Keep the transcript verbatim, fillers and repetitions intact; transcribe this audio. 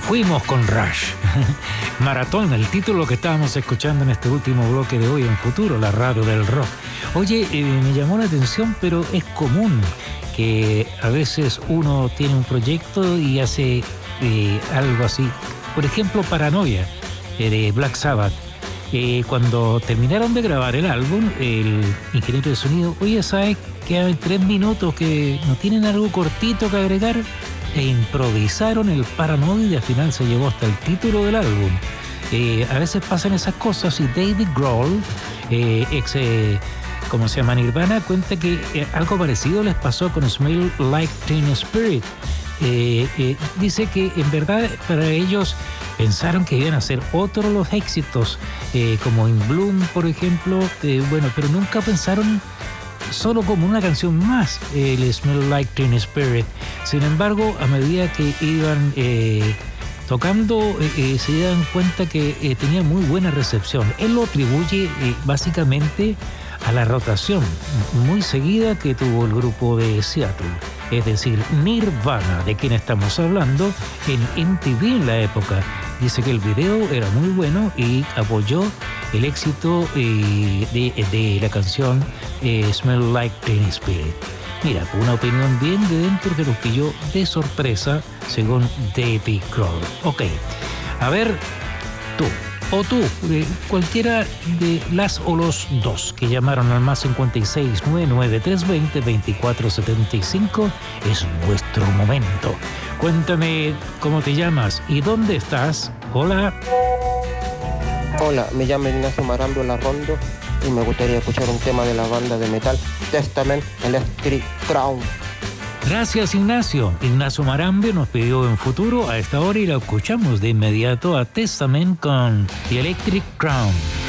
Fuimos con Rush. Maratón, el título que estábamos escuchando en este último bloque de Hoy en Futuro, la radio del rock. Oye, eh, me llamó la atención, pero es común que a veces uno tiene un proyecto y hace eh, algo así. Por ejemplo, Paranoia, eh, de Black Sabbath. Eh, cuando terminaron de grabar el álbum, el ingeniero de sonido, oye, ¿sabes? Quedan tres minutos que no tienen algo cortito que agregar. E improvisaron el Paranoid y al final se llevó hasta el título del álbum. Eh, a veces pasan esas cosas y David Grohl, eh, ex, eh, ¿cómo se llama? Nirvana, cuenta que eh, algo parecido les pasó con Smell Like Teen Spirit. Eh, eh, dice que en verdad para ellos pensaron que iban a hacer otros los éxitos, eh, como In Bloom, por ejemplo, eh, bueno, pero nunca pensaron solo como una canción más, el Smell Like Teen Spirit. Sin embargo, a medida que iban eh, tocando, eh, eh, se dan cuenta que eh, tenía muy buena recepción. Él lo atribuye eh, básicamente a la rotación muy seguida que tuvo el grupo de Seattle, es decir, Nirvana, de quien estamos hablando, en M T V en la época. Dice que el video era muy bueno y apoyó el éxito eh, de, de la canción eh, Smell Like Teen Spirit. Mira, una opinión bien de dentro que nos pilló de sorpresa, según David Grohl. Ok, a ver, tú, o tú, eh, cualquiera de las o los dos que llamaron al más cincuenta y seis, noventa y nueve, trescientos veinte, veinticuatro setenta y cinco, es nuestro momento. Cuéntame cómo te llamas y dónde estás. Hola. Hola, me llamo Ignacio Marambio Larrondo y me gustaría escuchar un tema de la banda de metal Testament, Electric Crown. Gracias, Ignacio. Ignacio Marambio nos pidió En Futuro a esta hora y la escuchamos de inmediato a Testament con The Electric Crown.